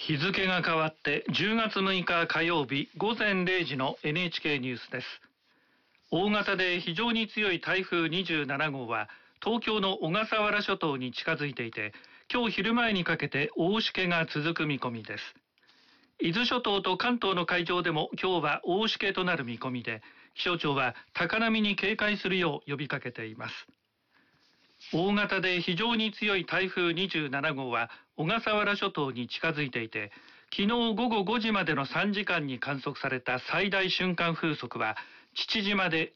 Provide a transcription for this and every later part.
日付が変わって10月6日火曜日午前0時の NHK ニュースです。大型で非常に強い台風27号は東京の小笠原諸島に近づいていて、今日昼前にかけて大しけが続く見込みです。伊豆諸島と関東の海上でも今日は大しけとなる見込みで、気象庁は高波に警戒するよう呼びかけています。大型で非常に強い台風27号は小笠原諸島に近づいていて、昨日午後5時までの3時間に観測された最大瞬間風速は父島で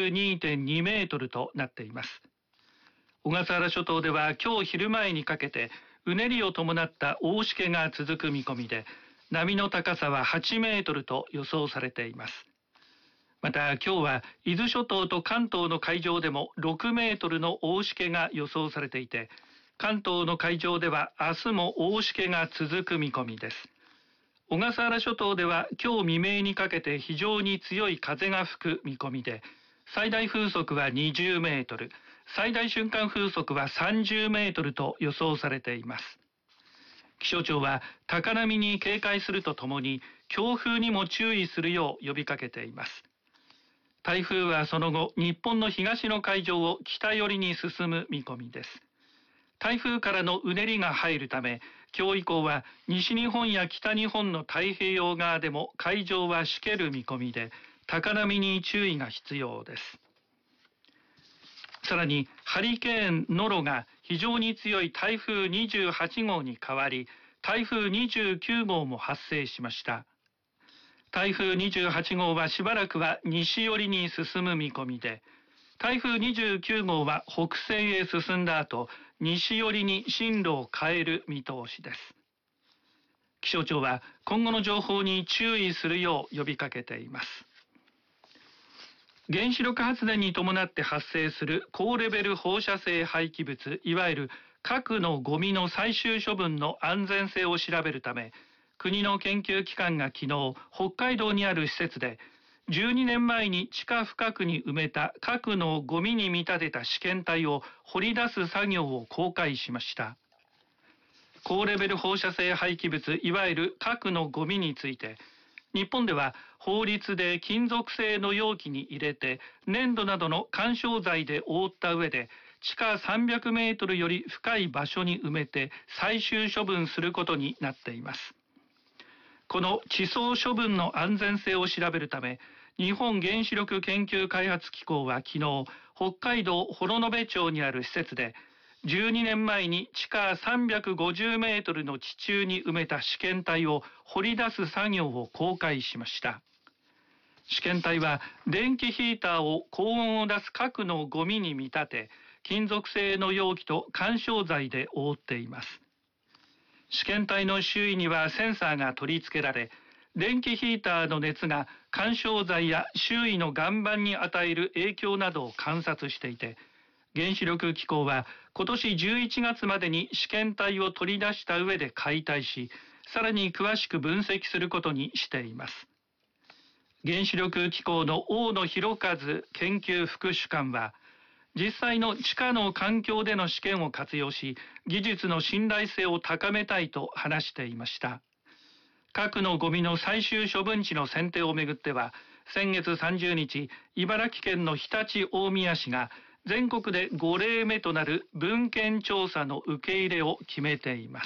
22.2 メートルとなっています。小笠原諸島では今日昼前にかけてうねりを伴った大しけが続く見込みで、波の高さは8メートルと予想されています。また今日は伊豆諸島と関東の海上でも6メートルの大しけが予想されていて、関東の海上では明日も大しけが続く見込みです。小笠原諸島では今日未明にかけて非常に強い風が吹く見込みで、最大風速は20メートル、最大瞬間風速は30メートルと予想されています。気象庁は高波に警戒するとともに強風にも注意するよう呼びかけています。台風はその後、日本の東の海上を北寄りに進む見込みです。台風からのうねりが入るため、今日以降は西日本や北日本の太平洋側でも海上はしける見込みで、高波に注意が必要です。さらに、ハリケーンノロが非常に強い台風28号に変わり、台風29号も発生しました。台風28号はしばらくは西寄りに進む見込みで、台風29号は北西へ進んだ後、西寄りに進路を変える見通しです。気象庁は今後の情報に注意するよう呼びかけています。原子力発電に伴って発生する高レベル放射性廃棄物、いわゆる核のゴミの最終処分の安全性を調べるため、国の研究機関が昨日、北海道にある施設で、12年前に地下深くに埋めた核のゴミに見立てた試験体を掘り出す作業を公開しました。高レベル放射性廃棄物、いわゆる核のゴミについて、日本では法律で金属製の容器に入れて粘土などの緩衝材で覆った上で地下300メートルより深い場所に埋めて最終処分することになっています。この地層処分の安全性を調べるため、日本原子力研究開発機構は昨日、北海道幌延町にある施設で、12年前に地下350メートルの地中に埋めた試験体を掘り出す作業を公開しました。試験体は電気ヒーターを高温を出す核のゴミに見立て、金属製の容器と緩衝材で覆っています。試験体の周囲にはセンサーが取り付けられ、電気ヒーターの熱が緩衝材や周囲の岩盤に与える影響などを観察していて、原子力機構は今年11月までに試験体を取り出した上で解体し、さらに詳しく分析することにしています。原子力機構の大野博一研究副主幹は、実際の地下の環境での試験を活用し、技術の信頼性を高めたいと話していました。核のゴミの最終処分地の選定をめぐっては、先月30日、茨城県の常陸大宮市が全国で5例目となる文献調査の受け入れを決めています。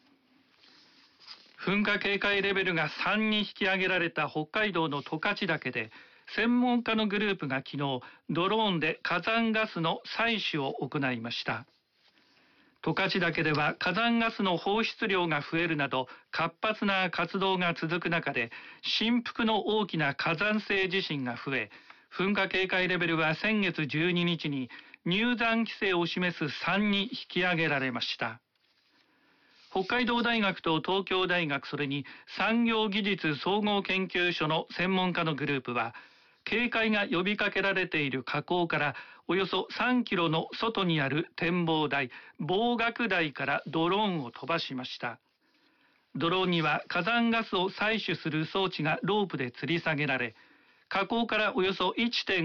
噴火警戒レベルが3に引き上げられた北海道の十勝岳で、専門家のグループが昨日、ドローンで火山ガスの採取を行いました。十勝岳では火山ガスの放出量が増えるなど活発な活動が続く中で、振幅の大きな火山性地震が増え、噴火警戒レベルは先月12日に入山規制を示す3に引き上げられました。北海道大学と東京大学、それに産業技術総合研究所の専門家のグループは、警戒が呼びかけられている火口からおよそ3キロの外にある展望台、望岳台からドローンを飛ばしました。ドローンには火山ガスを採取する装置がロープで吊り下げられ、火口からおよそ 1.5